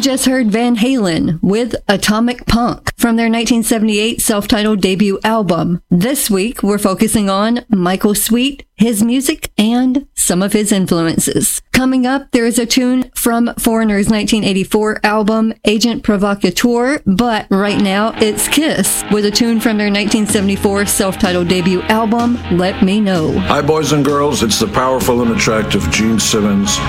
just heard Van Halen with Atomic Punk from their 1978 self-titled debut album. This week, we're focusing on Michael Sweet, his music, and some of his influences. Coming up, there is a tune from Foreigner's 1984 album, Agent Provocateur, but right now, it's Kiss with a tune from their 1974 self-titled debut album, Let Me Know. Hi, boys and girls. It's the powerful and attractive Gene Simmons.